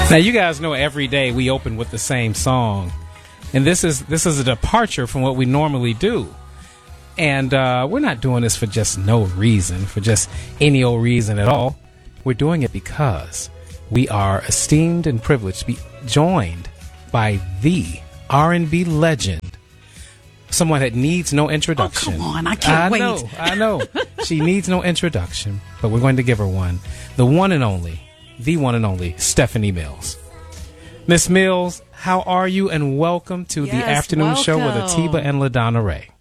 Now, you guys know every day we open with the same song, and this is a departure from what we normally do. And we're not doing this for just no reason, for just any old reason at all. We're doing it because we are esteemed and privileged to be joined by the R&B legend, someone that needs no introduction. Oh, come on, I can't wait. I know. She needs no introduction, but we're going to give her one. The one and only Stephanie Mills. Miss Mills, how are you? And welcome to the afternoon show with Atiba and LaDonna Ray.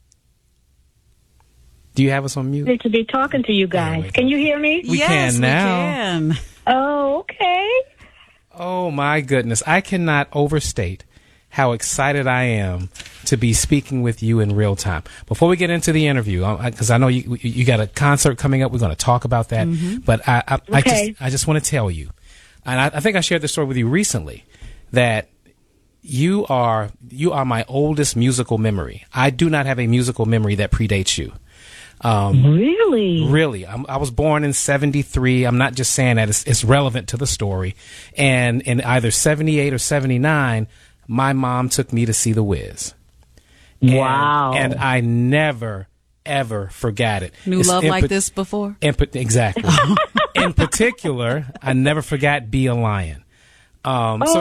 Do you have us on mute? Good to be talking to you guys. Can you hear me? We can now. We can. Oh, okay. Oh, my goodness. I cannot overstate how excited I am to be speaking with you in real time. Before we get into the interview, because I know you got a concert coming up, we're going to talk about that. Mm-hmm. But I just want to tell you, and I think I shared this story with you recently, that you are my oldest musical memory. I do not have a musical memory that predates you. Really? Really. I was born in 73. I'm not just saying that. It's relevant to the story. And in either 78 or 79, my mom took me to see The Wiz. Wow. And I never, ever forgot it. Knew love like this before? Exactly. In particular, I never forgot Be a Lion. So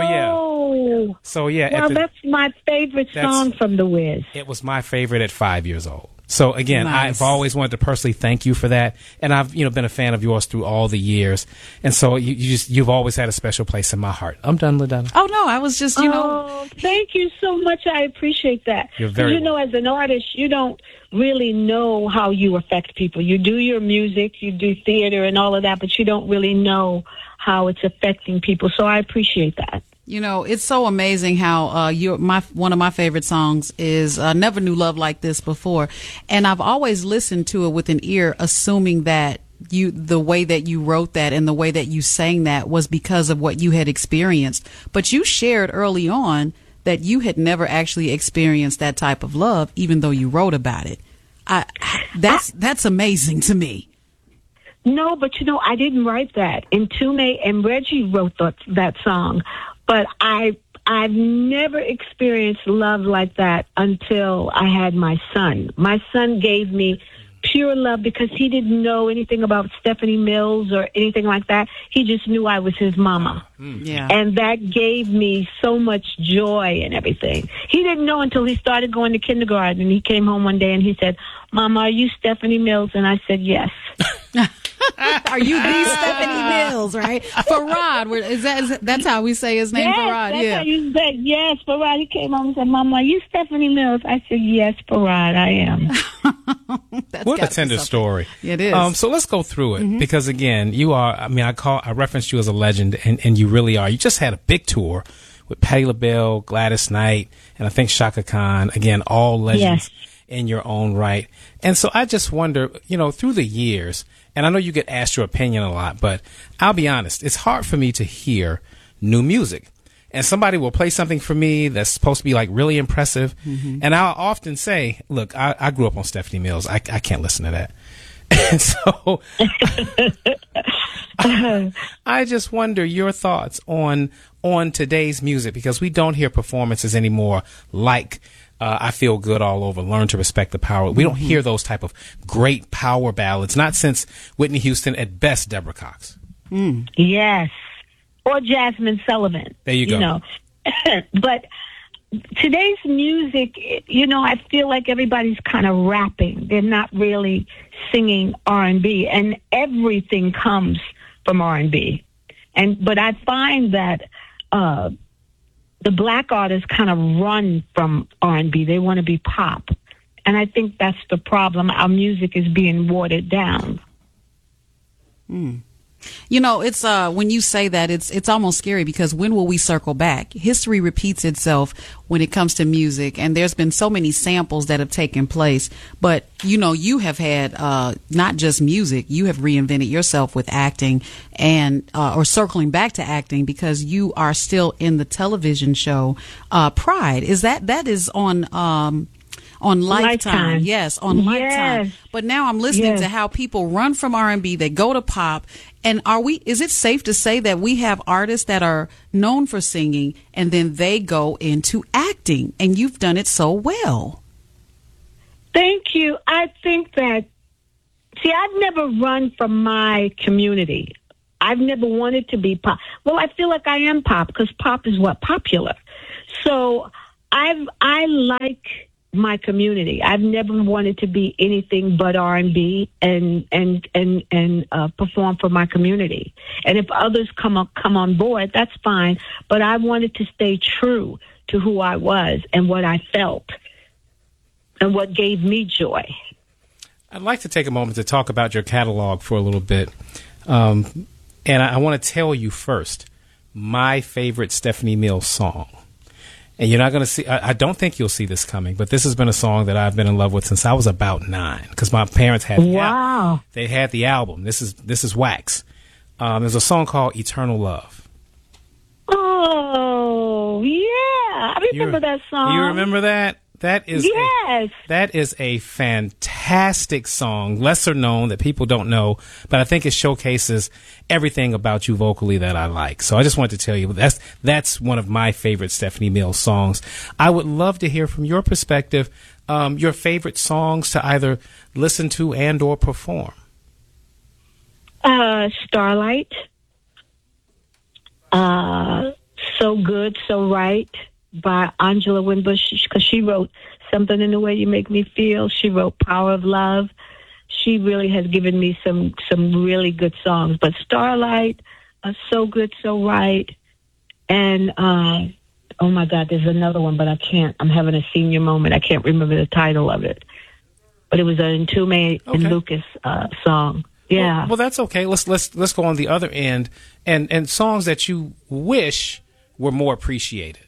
yeah. Well, that's my favorite song from The Wiz. It was my favorite at 5 years old. So again, Nice. I've always wanted to personally thank you for that, and I've been a fan of yours through all the years, and so you've always had a special place in my heart. I'm done, LaDonna. Oh no, I was just Thank you so much. I appreciate that. You're very as an artist, you don't really know how you affect people. You do your music, you do theater and all of that, but you don't really know how it's affecting people. So I appreciate that. It's so amazing how one of my favorite songs is Never Knew Love Like This Before. And I've always listened to it with an ear, assuming that the way that you wrote that and the way that you sang that was because of what you had experienced. But you shared early on that you had never actually experienced that type of love, even though you wrote about it. That's amazing to me. No, but I didn't write that. And Tume and Reggie wrote that song. But I've never experienced love like that until I had my son. My son gave me pure love because he didn't know anything about Stephanie Mills or anything like that. He just knew I was his mama. Yeah. And that gave me so much joy and everything. He didn't know until he started going to kindergarten. And he came home one day and he said, "Mama, are you Stephanie Mills?" And I said, "Yes." Are you the Stephanie Mills, right? Farad, that's how we say his name, Farad. That's how you say, yes, Farad. He came home and said, "Mama, are you Stephanie Mills?" I said, "Yes, Farad, I am." What a tender story. It is. So let's go through it because again, you are. I referenced you as a legend, and you really are. You just had a big tour with Patti LaBelle, Gladys Knight, and I think Chaka Khan. Again, all legends in your own right. And so I just wonder, through the years. And I know you get asked your opinion a lot, but I'll be honest, it's hard for me to hear new music. And somebody will play something for me that's supposed to be like really impressive. Mm-hmm. And I'll often say, look, I grew up on Stephanie Mills. I can't listen to that. And so I just wonder your thoughts on today's music, because we don't hear performances anymore like I Feel Good All Over, Learn to Respect the Power. We don't hear those type of great power ballads, not since Whitney Houston, at best Deborah Cox. Yes. Or Jasmine Sullivan. There you go. But today's music, I feel like everybody's kind of rapping. They're not really singing R&B, and everything comes from R&B. But I find that the black artists kind of run from R&B. They want to be pop. And I think that's the problem. Our music is being watered down. It's when you say that, it's almost scary, because when will we circle back? History repeats itself when it comes to music, and there's been so many samples that have taken place. But you have had not just music, you have reinvented yourself with acting, and or circling back to acting, because you are still in the television show Pride. That is on on Lifetime. Yes, on Lifetime. But now I'm listening to how people run from R&B, they go to pop. And is it safe to say that we have artists that are known for singing and then they go into acting, and you've done it so well? Thank you. I think that, I've never run from my community. I've never wanted to be pop. Well, I feel like I am pop because pop is what? Popular. So I like my community. I've never wanted to be anything but R&B and perform for my community. And if others come on board, that's fine. But I wanted to stay true to who I was and what I felt and what gave me joy. I'd like to take a moment to talk about your catalog for a little bit. And I want to tell you first, my favorite Stephanie Mills song. And you're not going to see, I don't think you'll see this coming, but this has been a song that I've been in love with since I was about 9, because my parents had they had the album. This is Wax. There's a song called Eternal Love. Oh, yeah. I remember that song. You remember that? That is a fantastic song, lesser known, that people don't know, but I think it showcases everything about you vocally that I like. So I just wanted to tell you that's one of my favorite Stephanie Mills songs. I would love to hear from your perspective, your favorite songs to either listen to and or perform. Starlight. So Good, So Right, by Angela Winbush, because she wrote Something in the Way You Make Me Feel. She wrote Power of Love. She really has given me some really good songs. But Starlight, So Good, So Right, and oh my God, there's another one, but I can't. I'm having a senior moment. I can't remember the title of it. But it was an Entombed and Lucas song. Yeah. Well, that's okay. Let's go on the other end and songs that you wish were more appreciated.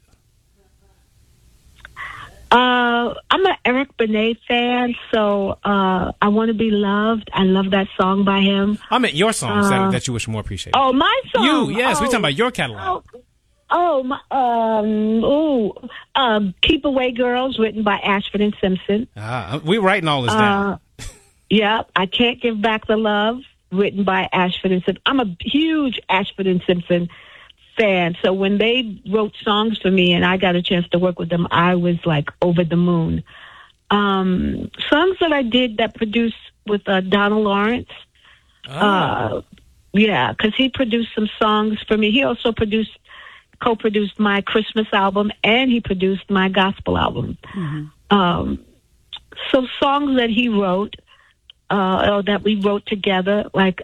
I'm an Eric Benet fan, so I Want to Be Loved. I love that song by him. I meant your songs that you wish were more appreciated. Oh, my song? Yes, we're talking about your catalog. Keep Away Girls, written by Ashford and Simpson. We're writing all this down. Yeah, I Can't Give Back the Love, written by Ashford and Simpson. I'm a huge Ashford and Simpson fan. So when they wrote songs for me and I got a chance to work with them, I was like over the moon. Songs that I did that produced with Donald Lawrence. Yeah, because he produced some songs for me. He also co-produced my Christmas album, and he produced my gospel album. Mm-hmm. So songs that he wrote, or that we wrote together, like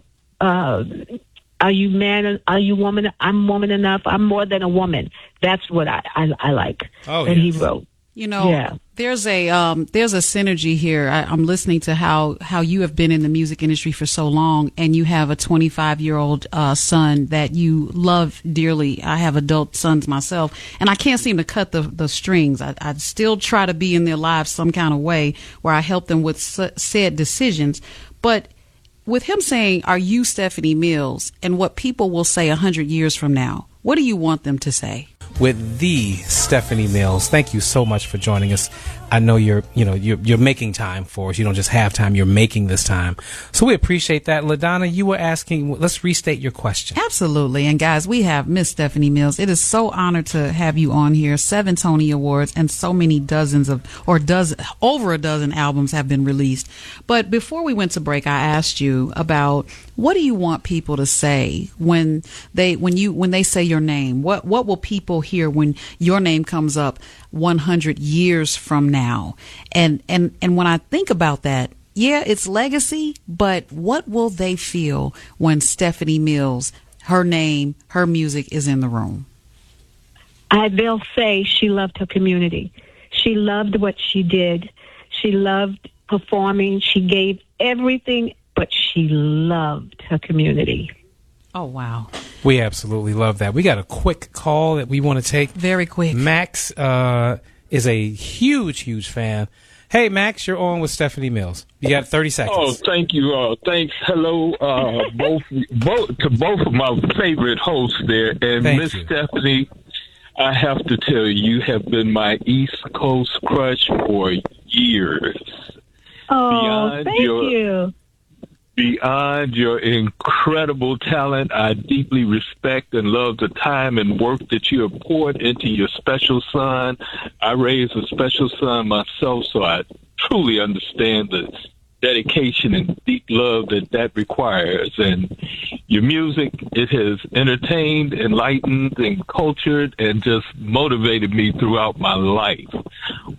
Are You Man? Are You Woman? I'm Woman Enough. I'm More Than a Woman. That's what I like. That he wrote. You know, there's a synergy here. I'm listening to how you have been in the music industry for so long, and you have a 25-year-old son that you love dearly. I have adult sons myself, and I can't seem to cut the strings. I still try to be in their lives some kind of way where I help them with said decisions. But with him saying, "Are you Stephanie Mills?" and what people will say 100 years from now, what do you want them to say? With the Stephanie Mills, thank you so much for joining us. I know you're making time for us. You don't just have time; you're making this time. So we appreciate that. LaDonna, you were asking. Let's restate your question. Absolutely, and guys, we have Miss Stephanie Mills. It is so honored to have you on here. 7 Tony Awards and so many over a dozen albums have been released. But before we went to break, I asked you about what do you want people to say when they say your name. What will people hear when your name comes up 100 years from now? And when I think about that, yeah, it's legacy, but what will they feel when Stephanie Mills, her name, her music is in the room? They'll say she loved her community. She loved what she did. She loved performing. She gave everything, but she loved her community. Oh, wow. We absolutely love that. We got a quick call that we want to take. Very quick. Max is a huge fan. Hey, Max, you're on with Stephanie Mills. You got 30 seconds. Oh, thank you. Thanks. Hello, both of my favorite hosts there. And Miss Stephanie, I have to tell you, you have been my East Coast crush for years. Oh, thank you. Beyond your incredible talent, I deeply respect and love the time and work that you have poured into your special son. I raised a special son myself, so I truly understand the dedication and deep love that requires. And your music, it has entertained, enlightened, and cultured, and just motivated me throughout my life.